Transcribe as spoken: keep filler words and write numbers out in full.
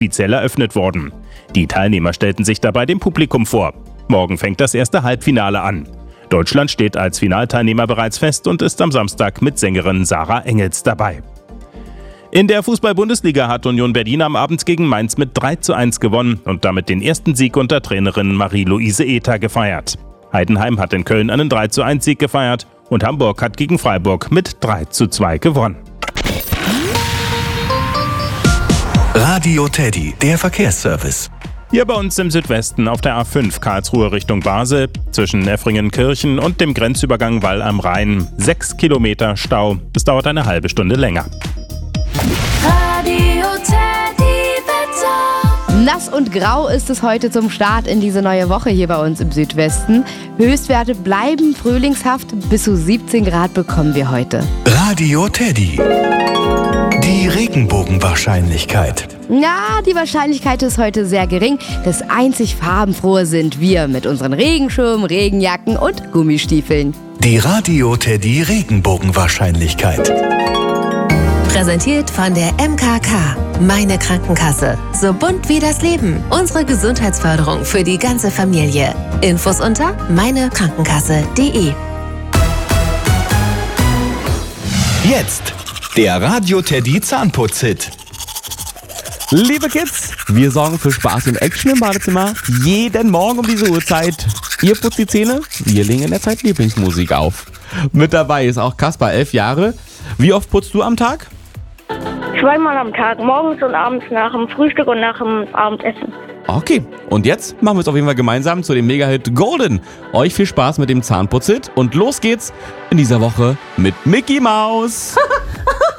offiziell eröffnet worden. Die Teilnehmer stellten sich dabei dem Publikum vor. Morgen fängt das erste Halbfinale an. Deutschland steht als Finalteilnehmer bereits fest und ist am Samstag mit Sängerin Sarah Engels dabei. In der Fußball-Bundesliga hat Union Berlin am Abend gegen Mainz mit drei zu eins gewonnen und damit den ersten Sieg unter Trainerin Marie-Louise Ether gefeiert. Heidenheim hat in Köln einen drei zu eins Sieg gefeiert und Hamburg hat gegen Freiburg mit drei zu zwei gewonnen. Radio Teddy, der Verkehrsservice. Hier bei uns im Südwesten auf der A fünf Karlsruhe Richtung Basel zwischen Effringen-Kirchen und dem Grenzübergang Wall am Rhein. Sechs Kilometer Stau. Es dauert eine halbe Stunde länger. Radio Teddy Wetter. Nass und grau ist es heute zum Start in diese neue Woche hier bei uns im Südwesten. Höchstwerte bleiben frühlingshaft. Bis zu siebzehn Grad bekommen wir heute. Radio Teddy. Die Regenbogenwahrscheinlichkeit. Ja, die Wahrscheinlichkeit ist heute sehr gering. Das einzig Farbenfrohe sind wir mit unseren Regenschirmen, Regenjacken und Gummistiefeln. Die Radio Teddy Regenbogenwahrscheinlichkeit. Präsentiert von der M K K. Meine Krankenkasse. So bunt wie das Leben. Unsere Gesundheitsförderung für die ganze Familie. Infos unter meine krankenkasse punkt de. Jetzt der Radio Teddy Zahnputz-Hit. Liebe Kids, wir sorgen für Spaß und Action im Badezimmer. Jeden Morgen um diese Uhrzeit. Ihr putzt die Zähne, wir legen in der Zeit Lieblingsmusik auf. Mit dabei ist auch Kaspar, elf Jahre. Wie oft putzt du am Tag? Zweimal am Tag, morgens und abends nach dem Frühstück und nach dem Abendessen. Okay, und jetzt machen wir es auf jeden Fall gemeinsam zu dem Mega-Hit Golden. Euch viel Spaß mit dem Zahnputz-Hit und los geht's in dieser Woche mit Mickey Maus.